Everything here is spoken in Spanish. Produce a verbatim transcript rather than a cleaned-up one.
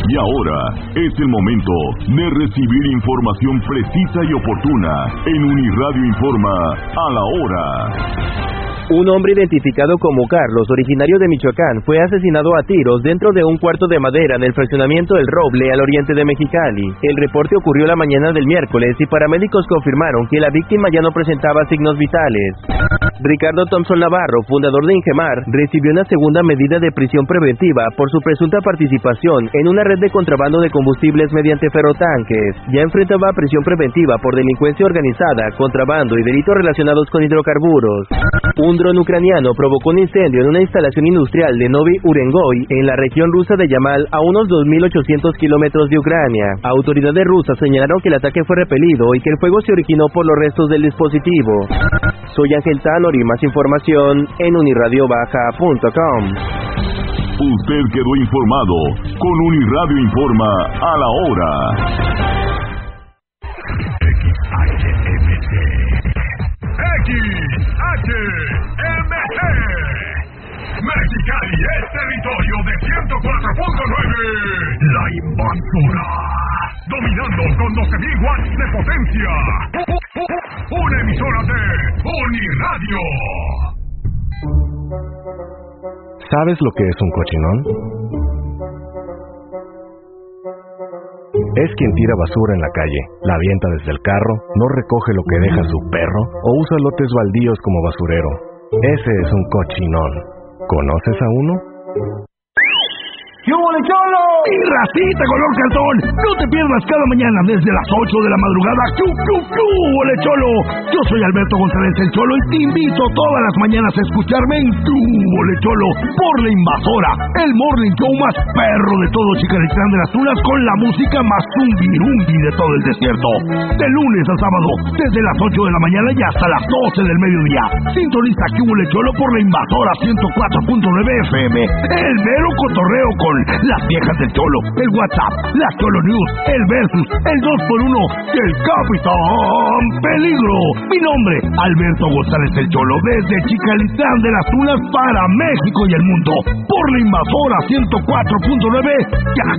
Y ahora es el momento de recibir información precisa y oportuna en Uniradio Informa a la hora. Un hombre identificado como Carlos, originario de Michoacán, fue asesinado a tiros dentro de un cuarto de madera en el fraccionamiento El Roble, al oriente de Mexicali. El reporte ocurrió la mañana del miércoles y paramédicos confirmaron que la víctima ya no presentaba signos vitales. Ricardo Thompson Navarro, fundador de Ingemar, recibió una segunda medida de prisión preventiva por su presunta participación en una red de contrabando de combustibles mediante ferrotanques. Ya enfrentaba prisión preventiva por delincuencia organizada, contrabando y delitos relacionados con hidrocarburos. Un dron ucraniano provocó un incendio en una instalación industrial de Novi Urengoy, en la región rusa de Yamal, a unos dos mil ochocientos kilómetros de Ucrania. Autoridades rusas señalaron que el ataque fue repelido y que el fuego se originó por los restos del dispositivo. Soy Ángel Tanor y más información en uniradio baja punto com. Usted quedó informado con Uniradio Informa a la hora. X H M C X H M C Mexicali es territorio de ciento cuatro punto nueve. La Invasora, dominando con doce mil watts de potencia. Una emisora de Uniradio. ¿Sabes lo que es un cochinón? Es quien tira basura en la calle, la avienta desde el carro, no recoge lo que deja su perro o usa lotes baldíos como basurero. Ese es un cochinón. ¿Conoces a uno? ¡Yo, Cholo! ¡Mi racita color cartón! No te pierdas cada mañana desde las ocho de la madrugada. ¡Q, Q, Q! ¡Ole, Cholo! Yo soy Alberto González el Cholo y te invito todas las mañanas a escucharme en tu Ole, Cholo por La Invasora, el morning show más perro de todo Chicalitlán de las Tunas, con la música más zumbi-rumbi de todo el desierto. De lunes a sábado, desde las ocho de la mañana y hasta las doce del mediodía. Sintoniza Q, Ole, Cholo por La Invasora ciento cuatro punto nueve F M. El mero cotorreo con las viejas del Cholo, el WhatsApp, las Cholo News, el Versus, el dos por uno y el Capitán Peligro. Mi nombre, Alberto González el Cholo, desde Chicalitlán de las Tunas para México y el mundo, por La Invasora ciento cuatro punto nueve. Ya